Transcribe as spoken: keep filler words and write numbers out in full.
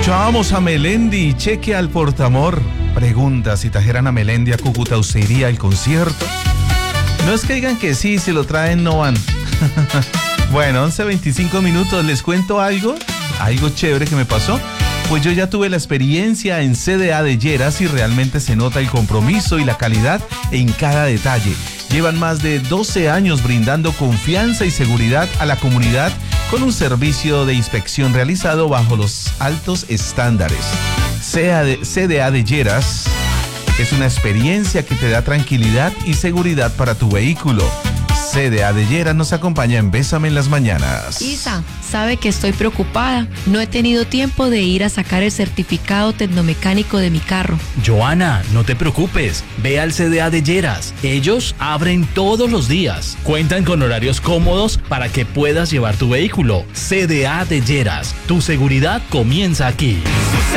Escuchábamos a Melendi, Cheque al Portamor. Pregunta, si trajeran a Melendi a Cúcuta, ¿usted iría al concierto? No es que digan que sí, si lo traen no van. Bueno, once veinticinco minutos, les cuento algo, algo chévere que me pasó. Pues yo ya tuve la experiencia en C D A de Lleras y realmente se nota el compromiso y la calidad en cada detalle. Llevan más de doce años brindando confianza y seguridad a la comunidad con un servicio de inspección realizado bajo los altos estándares. C D A de Lleras es una experiencia que te da tranquilidad y seguridad para tu vehículo. C D A de Lleras nos acompaña en Bésame en las Mañanas. Isa, sabe que estoy preocupada. No he tenido tiempo de ir a sacar el certificado tecnomecánico de mi carro. Joana, no te preocupes. Ve al C D A de Lleras. Ellos abren todos los días. Cuentan con horarios cómodos para que puedas llevar tu vehículo. C D A de Lleras. Tu seguridad comienza aquí.